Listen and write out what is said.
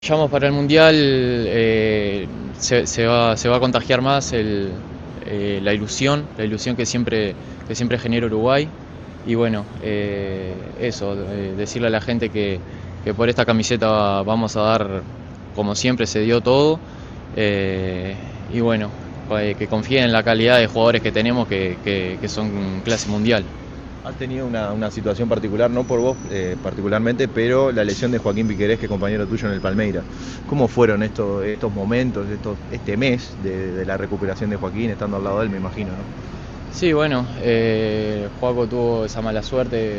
Vayamos para el Mundial, se va a contagiar más la ilusión que siempre genera Uruguay. Y bueno, eso, decirle a la gente que por esta camiseta vamos a dar, como siempre se dio todo. Y bueno, que confíen en la calidad de jugadores que tenemos que son clase mundial. Has tenido una situación particular, no por vos particularmente, pero la lesión de Joaquín Piquerés, que es compañero tuyo en el Palmeiras. ¿Cómo fueron estos momentos, este mes de la recuperación de Joaquín, estando al lado de él, me imagino, ¿no? Sí, bueno, Joaco tuvo esa mala suerte